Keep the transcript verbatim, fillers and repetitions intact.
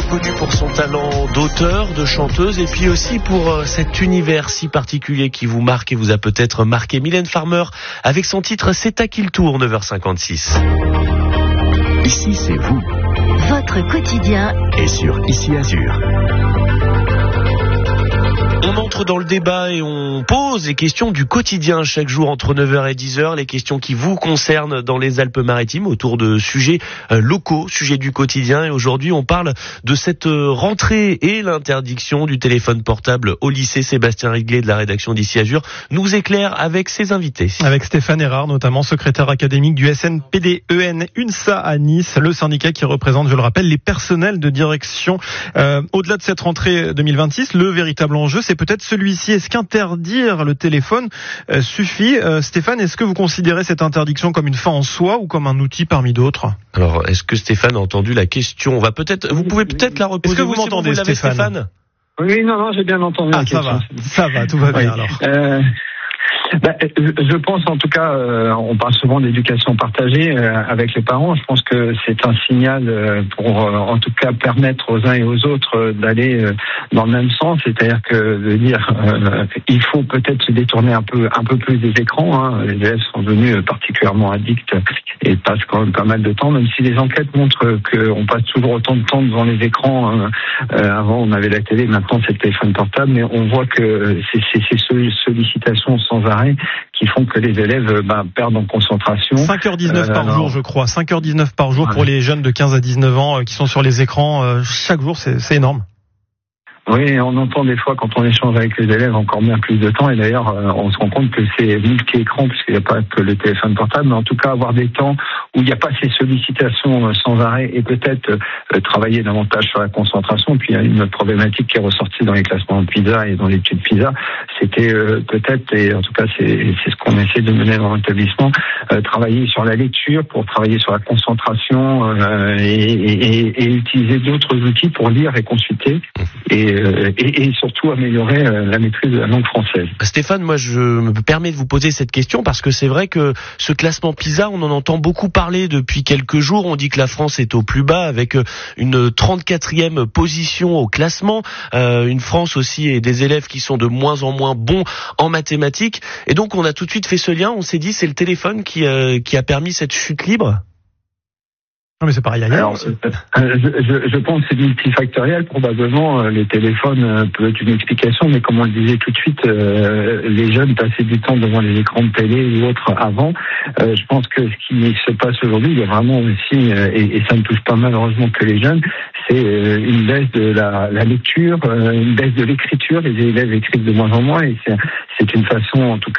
connue pour son talent d'auteur, de chanteuse, et puis aussi pour cet univers si particulier qui vous marque et vous a peut-être marqué. Mylène Farmer avec son titre C'est à qui le tour, neuf heures cinquante-six. Ici c'est vous. Votre quotidien est sur Ici Azur. On entre dans le débat et on pose les questions du quotidien chaque jour entre neuf heures et dix heures, les questions qui vous concernent dans les Alpes-Maritimes autour de sujets locaux, sujets du quotidien. Et aujourd'hui, on parle de cette rentrée et l'interdiction du téléphone portable au lycée. Sébastien Riglet de la rédaction d'Ici Azur nous éclaire avec ses invités. Avec Stéphane Erard, notamment secrétaire académique du S N P D E N UNSA à Nice, le syndicat qui représente, je le rappelle, les personnels de direction. Euh, au-delà de cette rentrée deux mille vingt-six, le véritable enjeu, c'est peut-être celui-ci. Est-ce qu'interdire le téléphone euh, suffit euh, Stéphane, est-ce que vous considérez cette interdiction comme une fin en soi ou comme un outil parmi d'autres? Alors, est-ce que Stéphane a entendu la question? On va peut-être, vous pouvez peut-être la reposer. Est-ce que vous m'entendez, vous Stéphane, Stéphane Oui, non, non, j'ai bien entendu ah, la ça question. va, ça va, tout va bien oui. alors. Euh... Ben, je pense en tout cas, euh, on parle souvent d'éducation partagée euh, avec les parents. Je pense que c'est un signal euh, pour euh, en tout cas permettre aux uns et aux autres euh, d'aller euh, dans le même sens, c'est-à-dire que de dire euh, il faut peut-être se détourner un peu un peu plus des écrans. Hein. Les élèves sont devenus particulièrement addicts et passent quand même pas mal de temps, même si les enquêtes montrent qu'on passe toujours autant de temps devant les écrans. Hein. Euh, avant on avait la télé, maintenant c'est le téléphone portable, mais on voit que c'est ces sollicitations sans arrêt qui font que les élèves bah, perdent en concentration. cinq heures dix-neuf euh, par alors... jour, je crois. cinq heures dix-neuf par jour ouais. pour les jeunes de quinze à dix-neuf ans euh, qui sont sur les écrans euh, chaque jour, c'est, c'est énorme. Oui, on entend des fois quand on échange avec les élèves encore bien plus de temps, et d'ailleurs euh, on se rend compte que c'est multi-écran puisqu'il n'y a pas que le téléphone portable, mais en tout cas avoir des temps où il n'y a pas ces sollicitations euh, sans arrêt et peut-être euh, travailler davantage sur la concentration. Et puis il y a une autre problématique qui est ressortie dans les classements de PISA et dans l'étude PISA, c'était euh, peut-être, et en tout cas c'est, c'est ce qu'on essaie de mener dans l'établissement, euh, travailler sur la lecture pour travailler sur la concentration euh, et, et, et, et utiliser d'autres outils pour lire et consulter. Et Et, et surtout améliorer la maîtrise de la langue française. Stéphane, moi je me permets de vous poser cette question parce que c'est vrai que ce classement PISA, on en entend beaucoup parler depuis quelques jours. On dit que la France est au plus bas avec une trente-quatrième position au classement. Euh, une France aussi et des élèves qui sont de moins en moins bons en mathématiques. Et donc on a tout de suite fait ce lien. On s'est dit c'est le téléphone qui, euh, qui a permis cette chute libre. Non mais c'est pareil ailleurs. Alors, euh, je, je, je pense que c'est multifactoriel. Probablement, euh, les téléphones euh, peut être une explication, mais comme on le disait tout de suite, euh, les jeunes passaient du temps devant les écrans de télé ou autres avant. Euh, je pense que ce qui se passe aujourd'hui, il y a vraiment aussi, euh, et, et ça ne touche pas malheureusement que les jeunes, c'est euh, une baisse de la, la lecture, euh, une baisse de l'écriture. Les élèves écrivent de moins en moins, et c'est, c'est une façon, en tout cas,